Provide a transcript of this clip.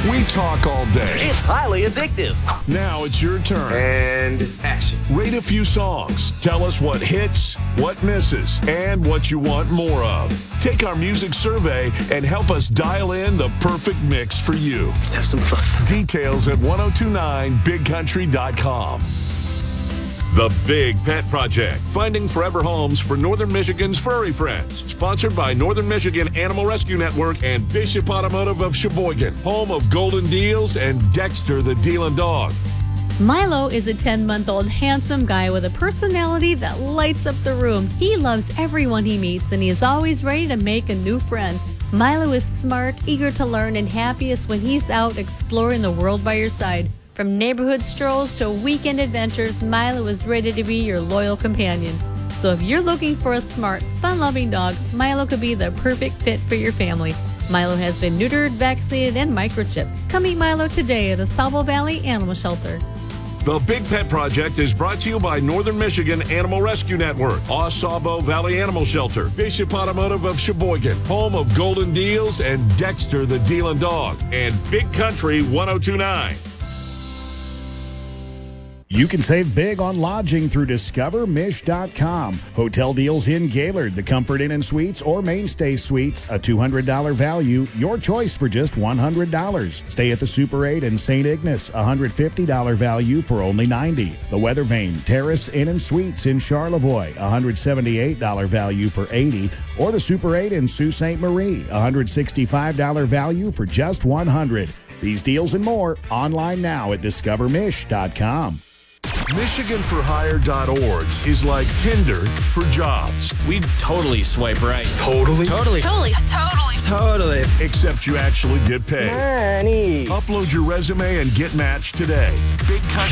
We talk all day. It's highly addictive. Now it's your turn. And action. Rate a few songs. Tell us what hits, what misses, and what you want more of. Take our music survey and help us dial in the perfect mix for you. Let's have some fun. Details at 1029bigcountry.com. The Big Pet Project, finding forever homes for Northern Michigan's furry friends. Sponsored by Northern Michigan Animal Rescue Network and Bishop Automotive of Sheboygan, home of Golden Deals and Dexter the Dealin' Dog. Milo is a 10-month-old handsome guy with a personality that lights up the room. He loves everyone he meets, and he is always ready to make a new friend. Milo is smart, eager to learn, and happiest when he's out exploring the world by your side. From neighborhood strolls to weekend adventures, Milo is ready to be your loyal companion. So if you're looking for a smart, fun-loving dog, Milo could be the perfect fit for your family. Milo has been neutered, vaccinated, and microchipped. Come meet Milo today at the Salvo Valley Animal Shelter. The Big Pet Project is brought to you by Northern Michigan Animal Rescue Network, Ossabaw Valley Animal Shelter, Bishop Automotive of Sheboygan, home of Golden Deals and Dexter the Dealin' Dog, and Big Country 1029. You can save big on lodging through DiscoverMish.com. Hotel deals in Gaylord, the Comfort Inn and Suites, or Mainstay Suites, a $200 value, your choice for just $100. Stay at the Super 8 in St. Ignace, $150 value for only $90. The Weather Vane, Terrace Inn and Suites in Charlevoix, $178 value for $80. Or the Super 8 in Sault Ste. Marie, $165 value for just $100. These deals and more online now at DiscoverMish.com. MichiganForHire.org is like Tinder for jobs. We'd totally swipe right. Totally? Totally. Except you actually get paid. Money. Upload your resume and get matched today. Big Country